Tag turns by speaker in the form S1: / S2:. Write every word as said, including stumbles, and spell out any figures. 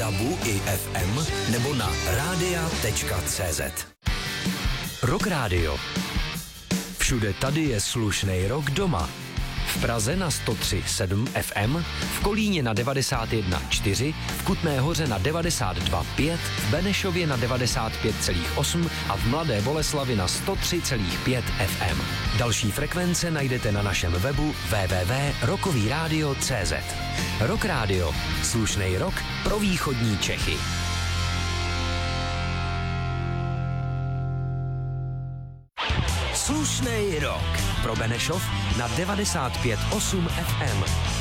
S1: dabu i ef em nebo na rádia tečka cé zet. Rock Radio. Všude tady je slušnej rock doma. V Praze na sto tři sedm ef em, v Kolíně na devadesát jedna čtyři, v Kutné Hoře na devadesát dva pět, v Benešově na devadesát pět celá osm a v Mladé Boleslavi na sto tři celá pět ef em. Další frekvence najdete na našem webu w w w tečka rockový rádio tečka cé zet. Rock Radio. Slušnej rock pro východní Čechy. Slušnej rok pro Benešov na devadesát pět osm ef em.